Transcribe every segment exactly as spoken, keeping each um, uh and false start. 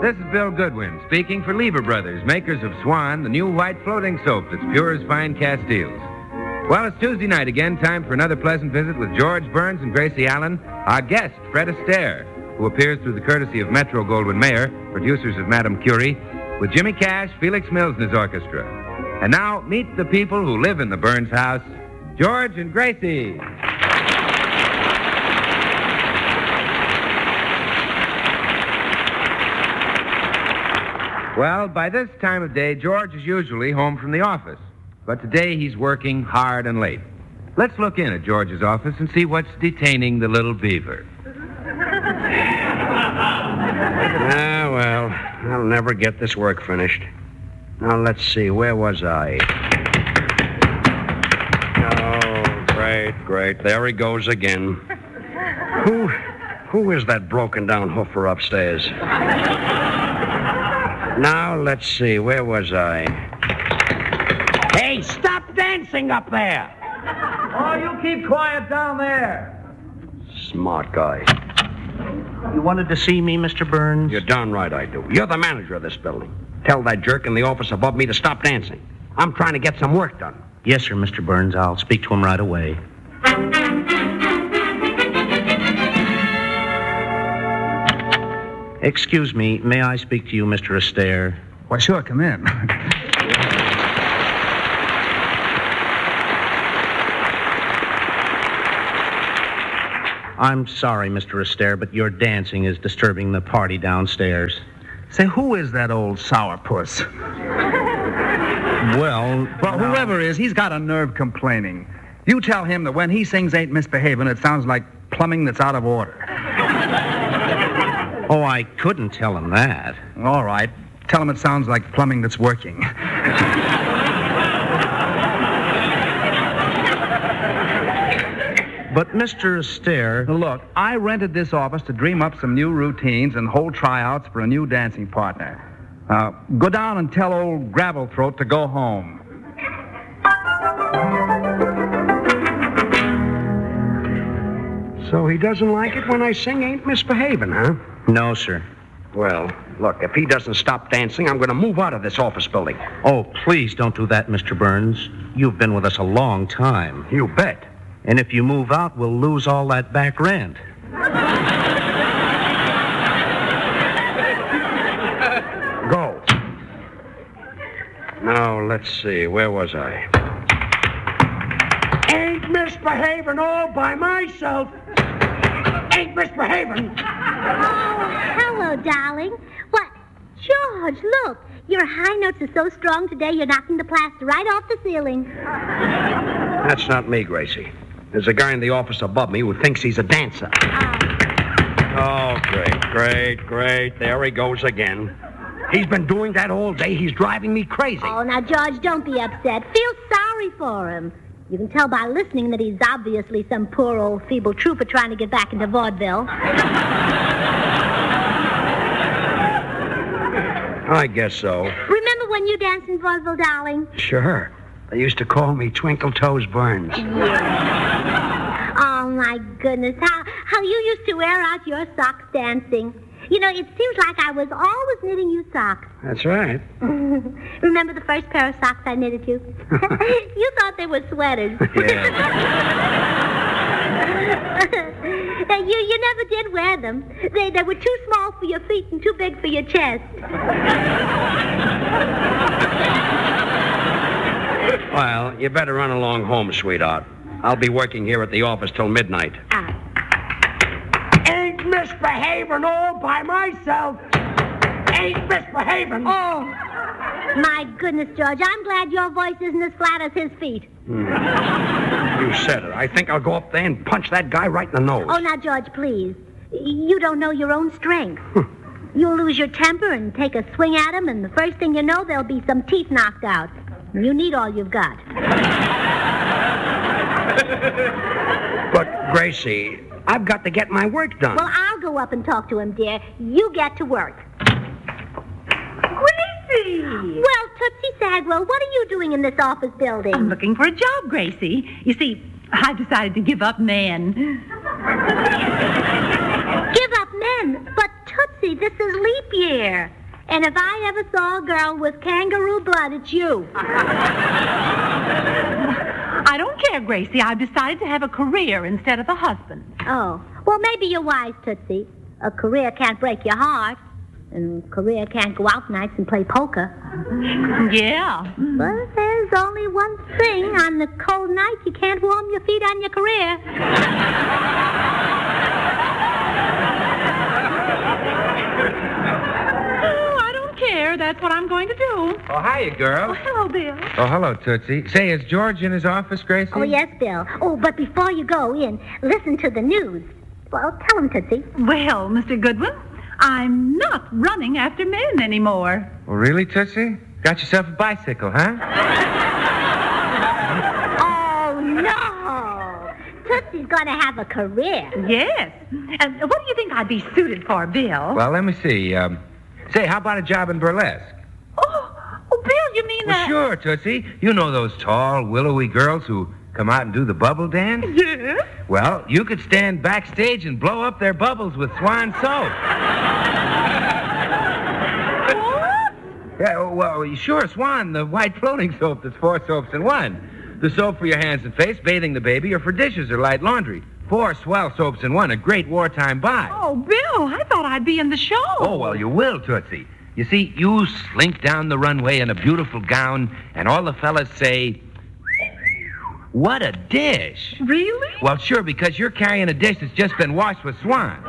This is Bill Goodwin speaking for Lever Brothers, makers of Swan, the new white floating soap that's pure as fine Castiles. Well, it's Tuesday night again, time for another pleasant visit with George Burns and Gracie Allen, our guest, Fred Astaire, who appears through the courtesy of Metro-Goldwyn-Mayer, producers of Madame Curie, with Jimmy Cash, Felix Mills and his orchestra. And now, meet the people who live in the Burns house, George and Gracie. Well, by this time of day, George is usually home from the office. But today he's working hard and late. Let's look in at George's office and see what's detaining the little beaver. Ah, well, I'll never get this work finished. Now, let's see, where was I? Oh, great, great. There he goes again. Who, who is that broken-down hoofer upstairs? Now, let's see, where was I? Hey, stop dancing up there! Oh, you keep quiet down there. Smart guy. You wanted to see me, Mister Burns? You're darn right I do. You're the manager of this building. Tell that jerk in the office above me to stop dancing. I'm trying to get some work done. Yes, sir, Mister Burns. I'll speak to him right away. Excuse me, may I speak to you, Mister Astaire? Why, sure, come in. I'm sorry, Mister Astaire, but your dancing is disturbing the party downstairs. Say, who is that old sourpuss? Well, Well, now- whoever is, he's got a nerve complaining. You tell him that when he sings Ain't Misbehavin', it sounds like plumbing that's out of order. Oh, I couldn't tell him that. All right. Tell him it sounds like plumbing that's working. But, Mister Astaire... Look, I rented this office to dream up some new routines and hold tryouts for a new dancing partner. Uh, go down and tell old Gravel Throat to go home. So he doesn't like it when I sing Ain't Misbehavin', huh? No, sir. Well, look, if he doesn't stop dancing, I'm going to move out of this office building. Oh, please don't do that, Mister Burns. You've been with us a long time. You bet. And if you move out, we'll lose all that back rent. Go. Now, let's see, where was I? Ain't misbehaving all by myself. Ain't misbehaving. Oh, hello, darling. What? George, look. Your high notes are so strong today, you're knocking the plaster right off the ceiling. That's not me, Gracie. There's a guy in the office above me who thinks he's a dancer. Oh, great, great, great. There he goes again. He's been doing that all day. He's driving me crazy. Oh, now, George, don't be upset. Feel sorry for him. You can tell by listening that he's obviously some poor old feeble trooper trying to get back into vaudeville. I guess so. Remember when you danced in vaudeville, darling? Sure. They used to call me Twinkle Toes Burns. Oh, my goodness. How, how you used to wear out your socks dancing. You know, it seems like I was always knitting you socks. That's right. Remember the first pair of socks I knitted you? You thought they were sweaters. Yeah. you, you never did wear them. They, they were too small for your feet and too big for your chest. Well, you better run along home, sweetheart. I'll be working here at the office till midnight. Ah. Ain't misbehaving all by myself. Ain't misbehaving. Oh, my goodness, George. I'm glad your voice isn't as flat as his feet. Hmm. You said it. I think I'll go up there and punch that guy right in the nose. Oh, now, George, please. You don't know your own strength. You'll lose your temper and take a swing at him, and the first thing you know, there'll be some teeth knocked out. You need all you've got. But, Gracie, I've got to get my work done. Well, I'll go up and talk to him, dear. You get to work. Gracie! Well, Tootsie Sagwell, what are you doing in this office building? I'm looking for a job, Gracie. You see, I've decided to give up men. Give up men? But, Tootsie, Tootsie, this is leap year. And if I ever saw a girl with kangaroo blood, it's you. I don't care, Gracie. I've decided to have a career instead of a husband. Oh, well, maybe you're wise, Tootsie. A career can't break your heart. And a career can't go out nights and play poker. Yeah. But there's only one thing. On the cold night, you can't warm your feet on your career. That's what I'm going to do. Oh, hiya, girl. Oh, hello, Bill. Oh, hello, Tootsie. Say, is George in his office, Gracie? Oh, yes, Bill. Oh, but before you go in, listen to the news. Well, tell him, Tootsie. Well, Mister Goodwin, I'm not running after men anymore. Oh, really, Tootsie? Got yourself a bicycle, huh? Oh, no. Tootsie's going to have a career. Yes. And what do you think I'd be suited for, Bill? Well, let me see. Um... Say, how about a job in burlesque? Oh, oh Bill, you mean well, that? Sure, Tootsie. You know those tall, willowy girls who come out and do the bubble dance? Yes. Well, you could stand backstage and blow up their bubbles with Swan soap. What? Yeah, well, sure, Swan, the white floating soap that's four soaps in one. The soap for your hands and face, bathing the baby, or for dishes or light laundry. Four swell soaps in one, a great wartime buy. Oh, Bill, I thought I'd be in the show. Oh, well, you will, Tootsie. You see, you slink down the runway in a beautiful gown, and all the fellas say, what a dish. Really? Well, sure, because you're carrying a dish that's just been washed with Swan.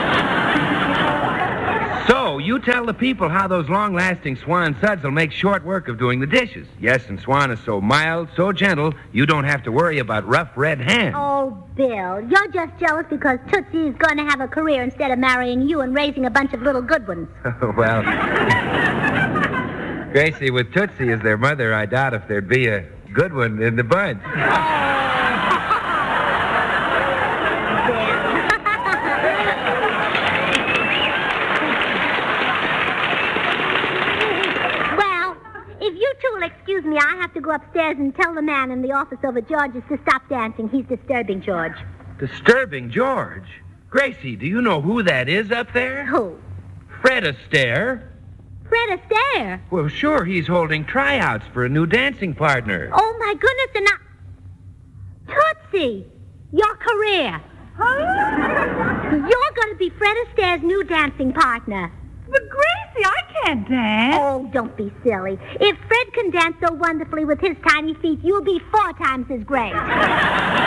So, you tell the people how those long-lasting Swan suds will make short work of doing the dishes. Yes, and Swan is so mild, so gentle, you don't have to worry about rough red hands. Oh, Bill, you're just jealous because Tootsie is going to have a career instead of marrying you and raising a bunch of little good ones. Well, Gracie, with Tootsie as their mother, I doubt if there'd be a good one in the bunch. Excuse me, I have to go upstairs and tell the man in the office over George's to stop dancing. He's disturbing George. Disturbing George? Gracie, do you know who that is up there? Who? Fred Astaire. Fred Astaire? Well, sure, he's holding tryouts for a new dancing partner. Oh, my goodness, and I... Tootsie, your career. Huh? You're going to be Fred Astaire's new dancing partner. But, Gracie, I can't dance. Oh, don't be silly. If Fred can dance so wonderfully with his tiny feet, you'll be four times as great.